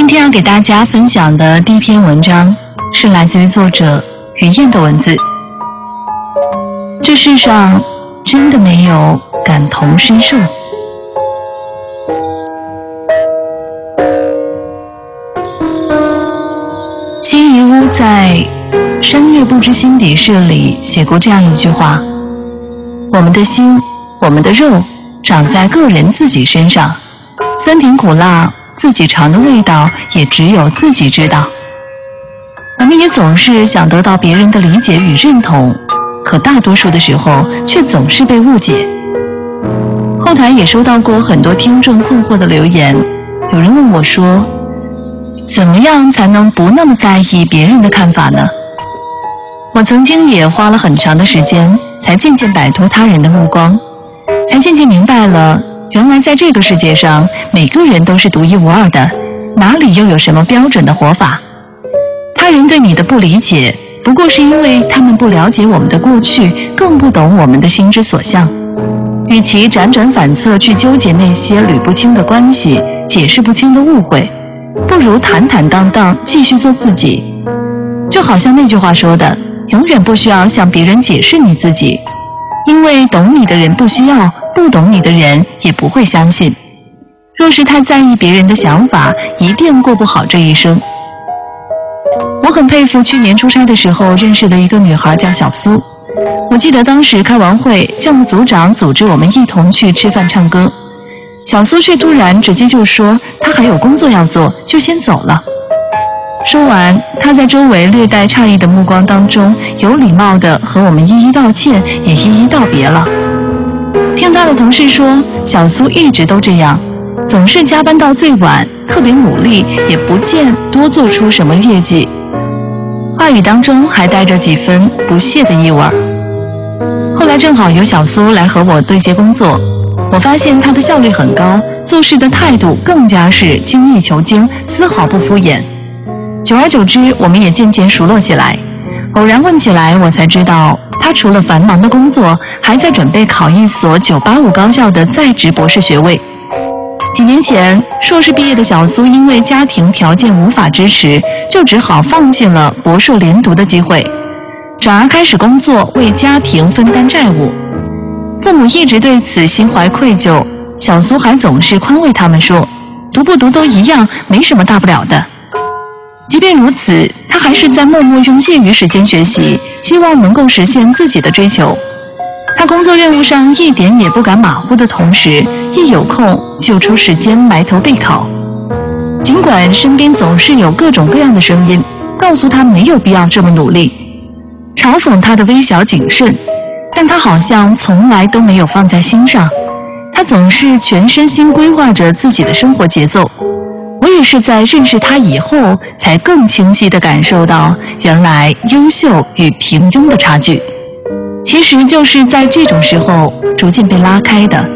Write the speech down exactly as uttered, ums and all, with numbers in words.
今天要给大家分享的第一篇文章是来自于作者于燕的文字。这世上真的没有感同身受。辛夷坞在《山月不知心底事》里写过这样一句话：我们的心，我们的肉长在个人自己身上，酸甜苦辣自己尝的味道也只有自己知道。我们也总是想得到别人的理解与认同，可大多数的时候却总是被误解。后台也收到过很多听众困惑的留言，有人问我说，怎么样才能不那么在意别人的看法呢？我曾经也花了很长的时间才渐渐摆脱他人的目光，才渐渐明白了，原来在这个世界上每个人都是独一无二的，哪里又有什么标准的活法？他人对你的不理解，不过是因为他们不了解我们的过去，更不懂我们的心之所向。与其辗转反侧去纠结那些捋不清的关系，解释不清的误会，不如坦坦荡荡继续做自己。就好像那句话说的，永远不需要向别人解释你自己，因为懂你的人不需要，不懂你的人也不会相信。若是太在意别人的想法，一定过不好这一生。我很佩服去年出差的时候认识的一个女孩，叫小苏。我记得当时开完会，项目组长组织我们一同去吃饭唱歌，小苏却突然直接就说她还有工作要做，就先走了。说完，她在周围略带诧异的目光当中，有礼貌地和我们一一道歉，也一一道别了。听她的同事说，小苏一直都这样，总是加班到最晚，特别努力，也不见多做出什么业绩。话语当中还带着几分不屑的意味。后来正好有小苏来和我对接工作，我发现她的效率很高，做事的态度更加是精益求精，丝毫不敷衍。久而久之，我们也渐渐熟络起来。偶然问起来，我才知道她除了繁忙的工作，还在准备考一所九八五高校的在职博士学位。几年前，硕士毕业的小苏因为家庭条件无法支持，就只好放弃了博硕连读的机会，转而开始工作，为家庭分担债务。父母一直对此心怀愧疚，小苏还总是宽慰他们说，读不读都一样，没什么大不了的。即便如此，他还是在默默用业余时间学习，希望能够实现自己的追求。他工作任务上一点也不敢马虎的同时，一有空就抽时间埋头备考。尽管身边总是有各种各样的声音，告诉他没有必要这么努力，嘲讽他的微小谨慎，但他好像从来都没有放在心上。他总是全身心规划着自己的生活节奏。我也是在认识他以后，才更清晰地感受到，原来优秀与平庸的差距，其实就是在这种时候逐渐被拉开的。